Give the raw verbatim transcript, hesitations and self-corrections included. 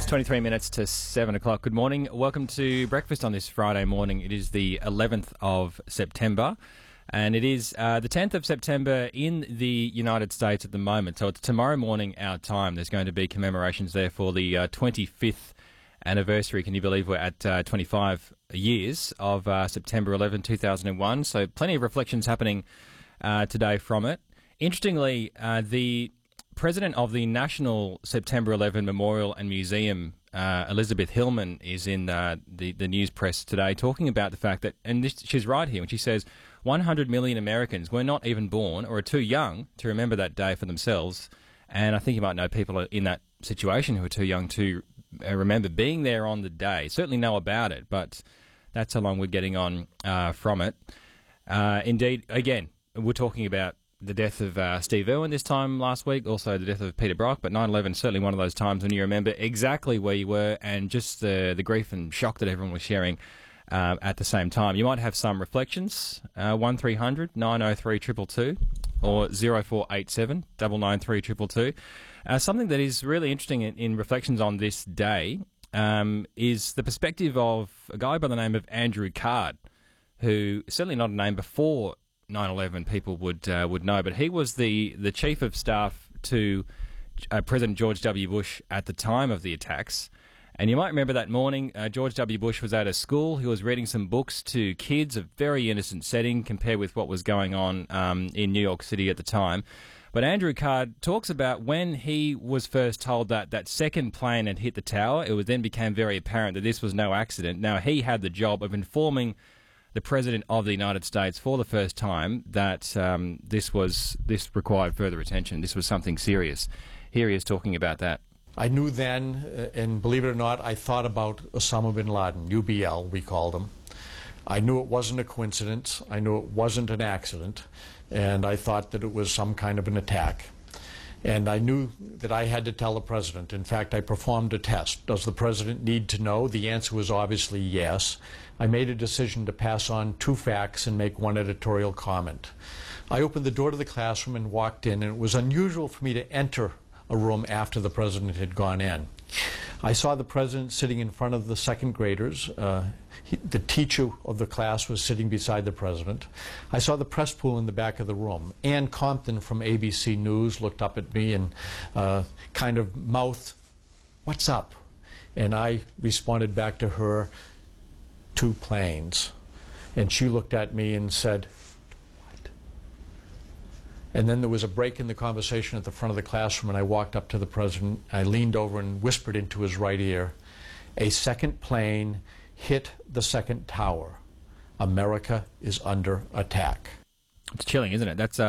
It's twenty-three minutes to seven o'clock. Good morning. Welcome to breakfast on this Friday morning. It is the eleventh of September, and it is uh, the tenth of September in the United States at the moment. So it's tomorrow morning our time. There's going to be commemorations there for the uh, twenty-fifth anniversary. Can you believe we're at uh, twenty-five years of uh, September eleventh, two thousand one? So plenty of reflections happening uh, today from it. Interestingly, uh, the President of the National September eleventh Memorial and Museum, uh, Elizabeth Hillman, is in uh, the, the news press today talking about the fact that, and this, she's right here when she says one hundred million Americans were not even born or are too young to remember that day for themselves. And I think you might know people in that situation who are too young to remember being there on the day. Certainly know about it, but that's how long we're getting on uh, from it. Uh, indeed, again, we're talking about the death of uh, Steve Irwin this time last week, also the death of Peter Brock, but nine eleven is certainly one of those times when you remember exactly where you were and just the, the grief and shock that everyone was sharing uh, at the same time. You might have some reflections, uh, one three hundred nine oh three two two two or zero four eight seven nine nine three two two two. Uh, something that is really interesting in, in reflections on this day um, is the perspective of a guy by the name of Andrew Card, who certainly not a name before nine eleven people would uh, would know, but he was the, the chief of staff to uh, President George W. Bush at the time of the attacks. And you might remember that morning, uh, George W. Bush was at a school. He was reading some books to kids, a very innocent setting compared with what was going on um, in New York City at the time. But Andrew Card talks about when he was first told that that second plane had hit the tower, it was then became very apparent that this was no accident. Now, he had the job of informing the President of the United States for the first time that um, this was this required further attention. This was something serious. Here he is talking about that. I knew then, uh, and believe it or not, I thought about Osama bin Laden, U B L we called him. I knew it wasn't a coincidence. I knew it wasn't an accident. And I thought that it was some kind of an attack. And I knew that I had to tell the President. In fact, I performed a test. Does the President need to know? The answer was obviously yes. I made a decision to pass on two facts and make one editorial comment. I opened the door to the classroom and walked in, and it was unusual for me to enter a room after the President had gone in. I saw the President sitting in front of the second graders. Uh, he, the teacher of the class was sitting beside the President. I saw the press pool in the back of the room. Ann Compton from A B C News looked up at me and uh, kind of mouthed, "What's up?" And I responded back to her, "Two planes." And she looked at me and said, "What?" And then there was a break in the conversation at the front of the classroom, and I walked up to the President. I leaned over and whispered into his right ear, "A second plane hit the second tower. America is under attack." It's chilling, isn't it? That's uh